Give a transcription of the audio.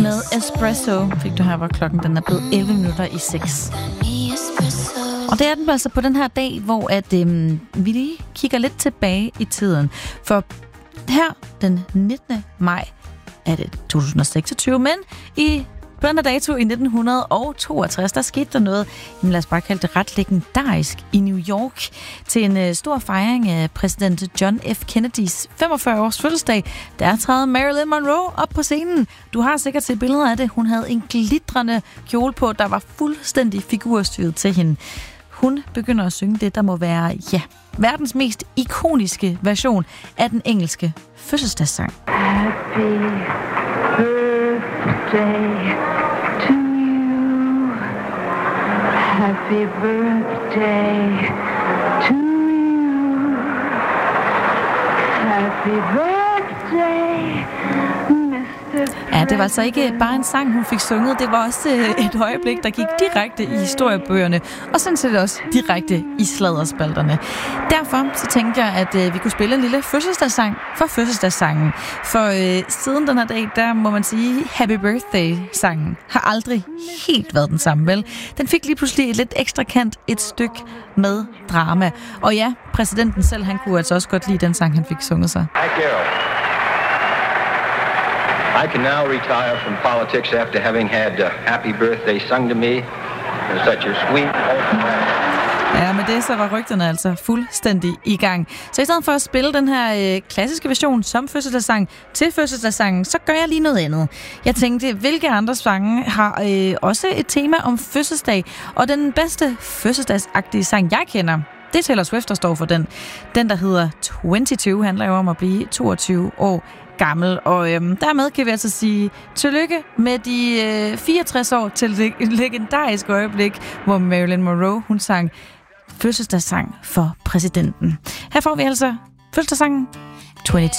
med Espresso fik du her, hvor klokken den er blevet 11 minutter i 6. Og det er den altså på den her dag, hvor at, vi lige kigger lidt tilbage i tiden. For her den 19. maj er det 2026, men på den her dato i 1962, der skete der noget, lad os bare kalde det ret legendarisk, i New York til en stor fejring af præsident John F. Kennedys 45-års fødselsdag. Der træder Marilyn Monroe op på scenen. Du har sikkert set billeder af det. Hun havde en glitrende kjole på, der var fuldstændig figurstyret til hende. Hun begynder at synge det, der må være, verdens mest ikoniske version af den engelske fødselsdagssang. Happy birthday to you. Happy birthday to you. Happy birthday, Ja, det var altså ikke bare en sang, hun fik sunget. Det var også et øjeblik, der gik direkte i historiebøgerne, og sådan set også direkte i sladderspalterne. Derfor så tænkte jeg, at vi kunne spille en lille fødselsdagssang for fødselsdagssangen. For siden den her dag, der må man sige, Happy Birthday-sangen har aldrig helt været den samme, vel? Den fik lige pludselig et lidt ekstra kant, et stykke med drama. Og ja, præsidenten selv, han kunne altså også godt lide den sang, han fik sunget sig. I can now retire from politics after having had Happy Birthday sung to me. Such a sweet... Ja, med det så var rygterne altså fuldstændig i gang. Så i stedet for at spille den her klassiske version som fødselsdagssang til fødselsdagssangen, så gør jeg lige noget andet. Jeg tænkte, hvilke andre sange har også et tema om fødselsdag? Og den bedste fødselsdagsagtige sang, jeg kender, det er Taylor Swift, der står for den. Den, der hedder 22, handler jo om at blive 22 år gammel. Og dermed kan vi altså sige tillykke med de 64 år til det legendariske øjeblik, hvor Marilyn Monroe, hun sang fødselsdagssang for præsidenten. Her får vi altså fødselsdagssangen 22.